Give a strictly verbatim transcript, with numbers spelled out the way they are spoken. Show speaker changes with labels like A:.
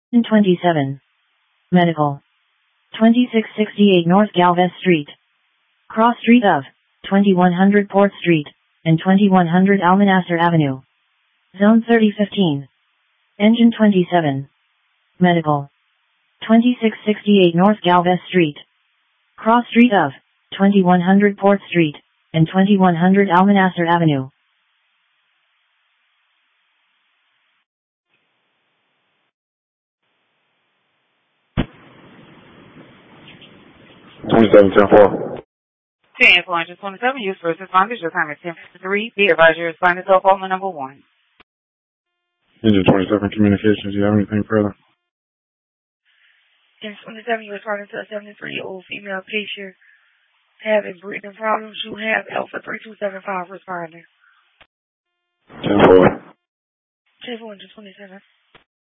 A: twenty-seven. Medical. twenty-six sixty-eight North Galvez Street. Cross street of twenty-one hundred Port Street and twenty-one hundred Almanasser Avenue. Zone thirty fifteen. Engine twenty-seven. Medical. twenty-six sixty-eight North Galvez Street. Cross street of twenty-one hundred Port Street and twenty-one hundred Almanasser Avenue.
B: twenty-seven ten four.
C: ten four twenty-seven, use first responders, your time is ten fifty-three. Be advised your responders to appointment number one.
B: Engine twenty-seven Communications, do you have anything further?
D: ten twenty-seven, you responding to a seventy-three-year-old female patient having breathing problems. You have Alpha three two seven five responding.
B: ten four.
D: ten four twenty-seven.